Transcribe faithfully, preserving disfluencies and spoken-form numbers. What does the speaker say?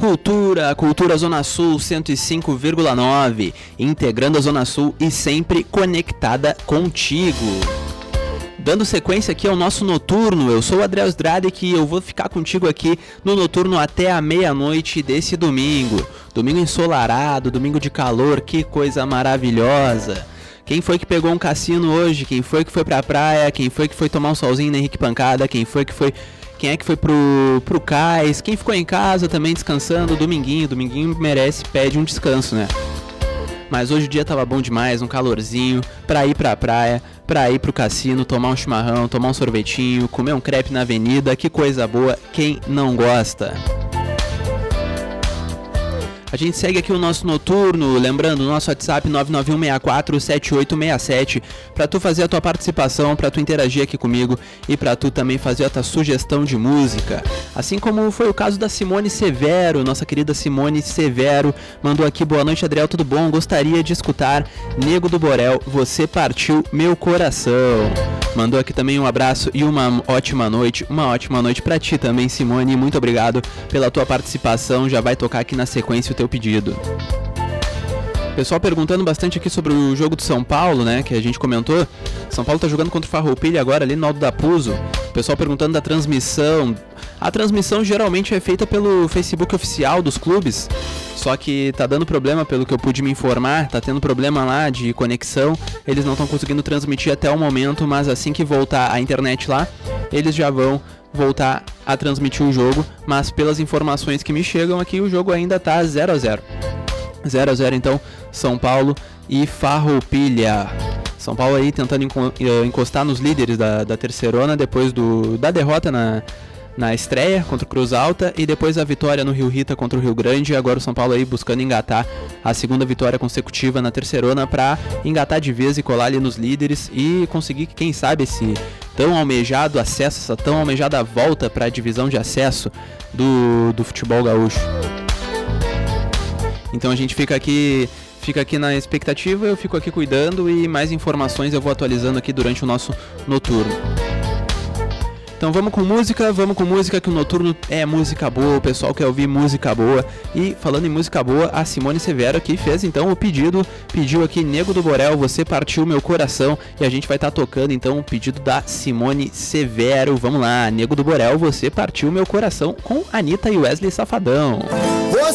Cultura, Cultura Zona Sul cento e cinco vírgula nove, integrando a Zona Sul e sempre conectada contigo. Dando sequência aqui ao nosso noturno, eu sou o André Osdrade e eu vou ficar contigo aqui no noturno até a meia-noite desse domingo. Domingo ensolarado, domingo de calor, que coisa maravilhosa. Quem foi que pegou um cassino hoje? Quem foi que foi pra praia? Quem foi que foi tomar um solzinho na Henrique Pancada? Quem foi que foi... Quem é que foi pro, pro cais? Quem ficou em casa também descansando? Dominguinho, dominguinho merece, pede um descanso, né? Mas hoje o dia tava bom demais, um calorzinho, pra ir pra praia, pra ir pro cassino, tomar um chimarrão, tomar um sorvetinho, comer um crepe na avenida, que coisa boa, quem não gosta? A gente segue aqui o nosso noturno, lembrando, o nosso WhatsApp nove nove um seis quatro sete oito seis sete, pra tu fazer a tua participação, pra tu interagir aqui comigo e pra tu também fazer a tua sugestão de música. Assim como foi o caso da Simone Severo, nossa querida Simone Severo, mandou aqui: boa noite, Adriel, tudo bom? Gostaria de escutar Nego do Borel, Você Partiu Meu Coração. Mandou aqui também um abraço e uma ótima noite, uma ótima noite pra ti também, Simone, muito obrigado pela tua participação, já vai tocar aqui na sequência o teu pedido. Pessoal perguntando bastante aqui sobre o jogo do São Paulo, né, que a gente comentou. São Paulo tá jogando contra o Farroupilha agora ali no Alto da Puzo. Pessoal perguntando da transmissão. A transmissão geralmente é feita pelo Facebook oficial dos clubes, só que tá dando problema, pelo que eu pude me informar, tá tendo problema lá de conexão, eles não estão conseguindo transmitir até o momento, mas assim que voltar a internet lá, eles já vão voltar a transmitir o jogo, mas pelas informações que me chegam aqui, o jogo ainda tá zero a zero. zero a zero então, São Paulo e Farroupilha. São Paulo aí tentando encostar nos líderes da, da terceirona depois do, da derrota na, na estreia contra o Cruz Alta e depois a vitória no Rio Rita contra o Rio Grande. E agora o São Paulo aí buscando engatar a segunda vitória consecutiva na terceirona para engatar de vez e colar ali nos líderes e conseguir, quem sabe, esse tão almejado acesso, essa tão almejada volta para a divisão de acesso do, do futebol gaúcho. Então a gente fica aqui, fica aqui na expectativa, eu fico aqui cuidando e mais informações eu vou atualizando aqui durante o nosso noturno. Então vamos com música, vamos com música, que o noturno é música boa, o pessoal quer ouvir música boa. E falando em música boa, a Simone Severo aqui fez então o pedido, pediu aqui Nego do Borel, Você Partiu Meu Coração, e a gente vai estar tá tocando então o pedido da Simone Severo. Vamos lá, Nego do Borel, Você Partiu Meu Coração, com Anitta e Wesley Safadão.